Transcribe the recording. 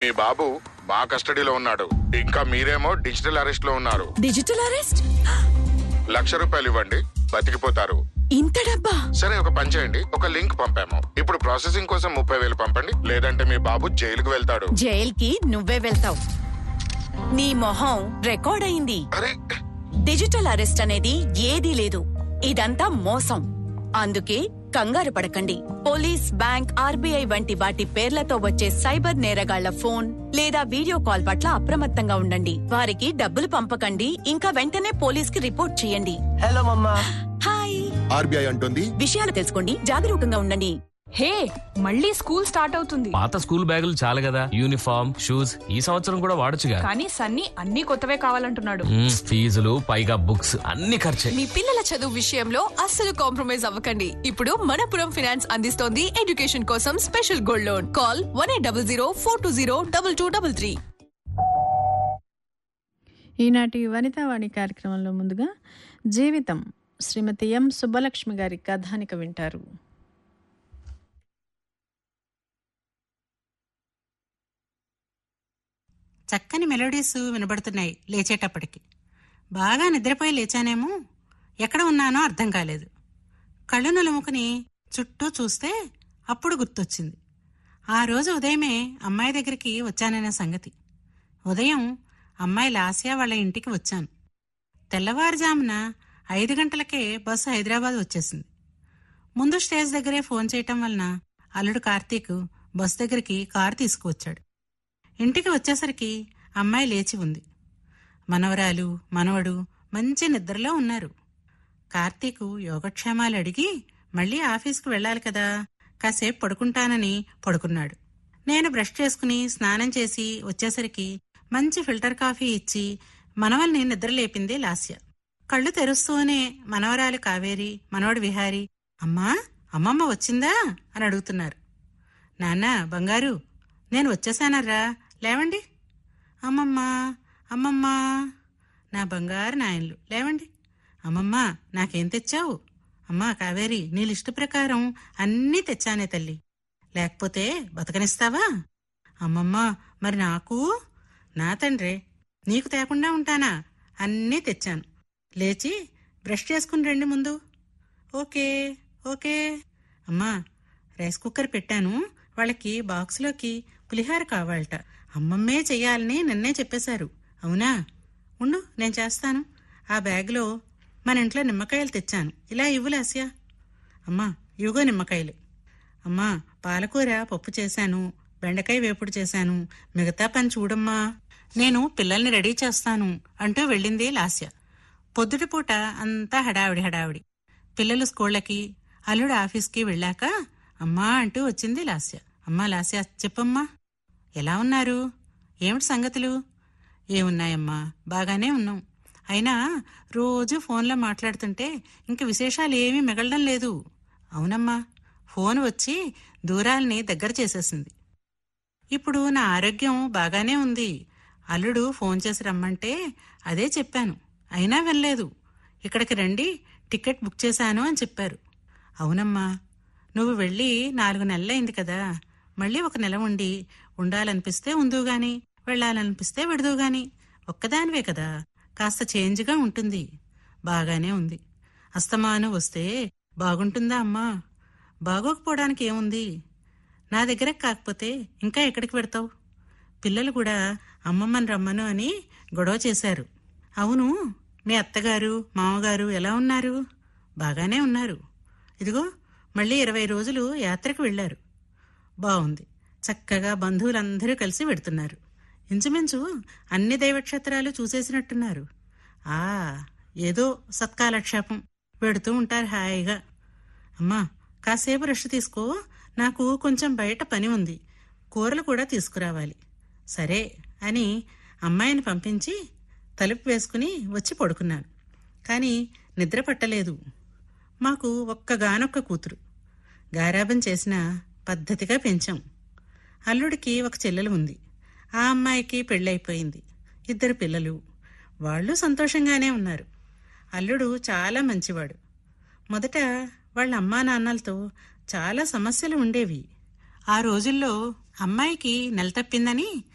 మీ బాబు మా కస్టడీలో ఉన్నాడు. ఇంకా మీరేమో డిజిటల్ అరెస్ట్ లో ఉన్నారు. Digital arrest? ₹1,00,000 ఇవ్వండి, బతికిపోతారు. ఇంత డబ్బా? సరే, ఒక పని చేయండి, ఒక లింక్ పంపాము. ఇప్పుడు ప్రాసెసింగ్ కోసం 30,000 పంపండి, లేదంటే మీ బాబు జైలుకు వెళ్తాడు. జైల్కి నువ్వే వెళ్తావు. నీ మొహం రికార్డ్ అయింది. అరే, డిజిటల్ అరెస్ట్ అనేది ఏదీ లేదు. ఇదంతా మోసం. అందుకే కంగారు పడకండి. పోలీస్, బ్యాంక్, ఆర్బీఐ వంటి వాటి పేర్లతో వచ్చే సైబర్ నేరగాళ్ల ఫోన్ లేదా వీడియో కాల్ పట్ల అప్రమత్తంగా ఉండండి. వారికి డబ్బులు పంపకండి, ఇంకా వెంటనే పోలీస్ కి రిపోర్ట్ చేయండి. హలో మమ్మా. హాయ్. ఆర్బీఐ అంటుంది, విషయాలు తెలుసుకోండి, జాగరూకంగా ఉండండి. హే, మళ్ళీ స్కూల్ స్టార్ట్ అవుతుంది. పాత స్కూల్ బ్యాగులు చాలు కదా, యూనిఫామ్, షూస్ ఈ సంవత్సరం కూడా వాడొచ్చుగా. కానీ సన్నీ అన్ని కొత్తవే కావాలంటున్నాడు. ఫీజులు పైగా బుక్స్ అన్ని ఖర్చే. మీ పిల్లల చదువు విషయంలో అస్సలు కాంప్రమైజ్ అవ్వకండి. ఇప్పుడు మనపురం ఫైనాన్స్ అందిస్తోంది ఎడ్యుకేషన్ కోసం స్పెషల్ గోల్డ్ లోన్. కాల్ 1800-420-2233. ఈనాటి వనితావాణి కార్యక్రమంలో ముందుగా జీవితం శ్రీమతి ఎం సుబ్బలక్ష్మి గారి కథానిక వింటారు. చక్కని మెలోడీస్ వినబడుతున్నాయి లేచేటప్పటికి. బాగా నిద్రపోయి లేచానేమో, ఎక్కడ ఉన్నానో అర్థం కాలేదు. కళ్ళు నులుముకుని చుట్టూ చూస్తే అప్పుడు గుర్తొచ్చింది. ఆ రోజు ఉదయమే అమ్మాయి దగ్గరికి వచ్చాననే సంగతి. ఉదయం అమ్మాయి లాస్యా వాళ్ళ ఇంటికి వచ్చాను. తెల్లవారుజామున 5 గంటలకే బస్సు హైదరాబాద్ వచ్చేసింది. ముందు స్టేజ్ దగ్గరే ఫోన్ చేయటం వలన అల్లుడు కార్తీక్ బస్ దగ్గరికి కారు తీసుకువచ్చాడు. ఇంటికి వచ్చేసరికి అమ్మాయి లేచి ఉంది. మనవరాలు, మనవడు మంచి నిద్రలో ఉన్నారు. కార్తీకు యోగక్షేమాలు అడిగి మళ్లీ ఆఫీస్కు వెళ్లాలి కదా, కాసేపు పడుకుంటానని పడుకున్నాడు. నేను బ్రష్ చేసుకుని స్నానం చేసి వచ్చేసరికి మంచి ఫిల్టర్ కాఫీ ఇచ్చి మనవల్ని నిద్రలేపింది లాస్య. కళ్ళు తెరుస్తూనే మనవరాలు కావేరి, మనవడు విహారీ, అమ్మా, అమ్మమ్మ వచ్చిందా అని అడుగుతున్నారు. నాన్న బంగారు, నేను వచ్చేసానర్రా, లేవండి. అమ్మమ్మ, అమ్మమ్మ, నా బంగారు నాయన్లు, లేవండి. అమ్మమ్మ, నాకేం తెచ్చావు? అమ్మా కావేరి, నీ లిస్టు ప్రకారం అన్నీ తెచ్చానే తల్లి, లేకపోతే బతకనిస్తావా? అమ్మమ్మ, మరి నాకు? నా తండ్రే, నీకు తేకుండా ఉంటానా? అన్నీ తెచ్చాను, లేచి బ్రష్ చేసుకుని రండి ముందు. Okay okay. అమ్మా, రైస్ కుక్కర్ పెట్టాను, వాళ్ళకి బాక్స్లోకి పులిహార కావాలట. అమ్మమ్మే చెయ్యాలని నిన్నే చెప్పేశారు, అవునా? ఉండు, నేను చేస్తాను. ఆ బ్యాగ్లో మన ఇంట్లో నిమ్మకాయలు తెచ్చాను, ఇలా ఇవ్వు లాస్యా. అమ్మా, ఇవిగో నిమ్మకాయలు. అమ్మా, పాలకూర పప్పు చేశాను, బెండకాయ వేపుడు చేశాను, మిగతా పని చూడమ్మా, నేను పిల్లల్ని రెడీ చేస్తాను అంటూ వెళ్ళింది లాస్య. పొద్దుటిపూట అంతా హడావిడి హడావిడి. పిల్లలు స్కూళ్ళకి, అల్లుడు ఆఫీస్కి వెళ్ళాక అమ్మా అంటూ వచ్చింది లాస్య. అమ్మా లాస్య, చెప్పమ్మా, ఎలా ఉన్నారు? ఏమిటి సంగతులు? ఏమున్నాయమ్మా, బాగానే ఉన్నాం. అయినా రోజు ఫోన్లో మాట్లాడుతుంటే ఇంక విశేషాలు ఏమీ మిగలడం లేదు. అవునమ్మా, ఫోన్ వచ్చి దూరాల్ని దగ్గర చేసేసింది. ఇప్పుడు నా ఆరోగ్యం బాగానే ఉంది. అల్లుడు ఫోన్ చేసి రమ్మంటే అదే చెప్పాను, అయినా వెళ్ళలేదు. ఇక్కడికి రండి, టికెట్ బుక్ చేశాను అని చెప్పారు. అవునమ్మా, నువ్వు వెళ్ళి 4 నెలలైంది కదా, మళ్ళీ 1 నెల ఉండాలనిపిస్తే ఉందుగాని, వెళ్ళాలనిపిస్తే విడదుగాని. ఒక్కదానివే కదా, కాస్త చేంజ్గా ఉంటుంది. బాగానే ఉంది. అస్తమాను వస్తే బాగుంటుందా అమ్మా? బాగోకపోవడానికి ఏముంది? నా దగ్గరకు కాకపోతే ఇంకా ఎక్కడికి పెడతావు? పిల్లలు కూడా అమ్మమ్మని రమ్మను అని గొడవ చేశారు. అవును, మీ అత్తగారు, మామగారు ఎలా ఉన్నారు? బాగానే ఉన్నారు. ఇదిగో మళ్ళీ 20 రోజులు యాత్రకు వెళ్లారు. బాగుంది, చక్కగా బంధువులందరూ కలిసి వెడుతున్నారు. ఇంచుమించు అన్ని దైవక్షేత్రాలు చూసేసినట్టున్నారు. ఏదో సత్కాలక్షేపం వెడుతూ ఉంటారు హాయిగా. అమ్మా, కాసేపు రెస్ట్ తీసుకో, నాకు కొంచెం బయట పని ఉంది, కూరలు కూడా తీసుకురావాలి. సరే అని అమ్మాయిని పంపించి తలుపు వేసుకుని వచ్చి పడుకున్నాను. కానీ నిద్ర పట్టలేదు. మాకు ఒక్కగానొక్క కూతురు, గారాబం చేసిన పద్ధతిగా పెంచాం. అల్లుడికి ఒక చెల్లెలు ఉంది, ఆ అమ్మాయికి పెళ్ళైపోయింది, 2 పిల్లలు. వాళ్ళు సంతోషంగానే ఉన్నారు. అల్లుడు చాలా మంచివాడు. మొదట వాళ్ళ అమ్మా నాన్నలతో చాలా సమస్యలు ఉండేవి. ఆ రోజుల్లో అమ్మాయికి నెల తప్పిందని